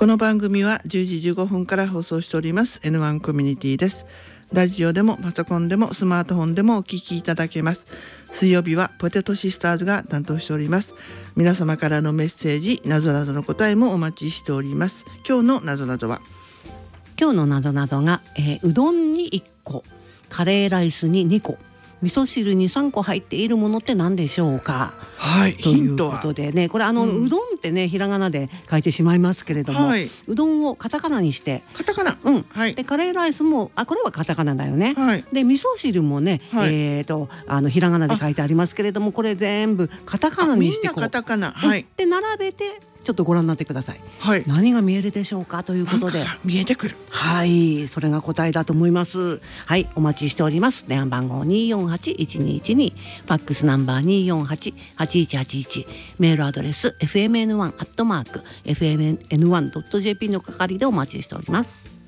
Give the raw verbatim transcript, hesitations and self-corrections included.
この番組はじゅうじじゅうごふんから放送しております エヌワン コミュニティです。ラジオでもパソコンでもスマートフォンでもお聞きいただけます。水曜日はポテトシスターズが担当しております。皆様からのメッセージ、なぞなぞの答えもお待ちしております。今日のなぞなぞは今日のなぞなぞが、えー、うどんにいっこ、カレーライスににこ、味噌汁にさんこ入っているものって何でしょうか。 はい、 ということでね、これあの、うん、うどんってねひらがなで書いてしまいますけれども、はい、うどんをカタカナにしてカタカナ、 うんはい、 でカレーライスもあこれはカタカナだよね、 はい、 で味噌汁もね、はい、えーとあのひらがなで書いてありますけれども、これ全部カタカナにしてこうみんなカタカナ、はい、 で並べてちょっとご覧になってください、 はい、 何が見えるでしょうかということで見えてくる、 はい、それが答えだと思います。はい、お待ちしております。電話番号 にーよんはちいちにいちに、ファックスナンバー にーよんはちはちいちはちいち、メールアドレス エフエムエヌワン アットマーク エフエムエヌワン ドット ジェーピー の係でお待ちしております。